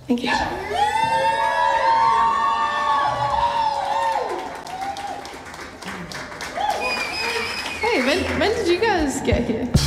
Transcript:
Thank you. Hey, when did you guys get here?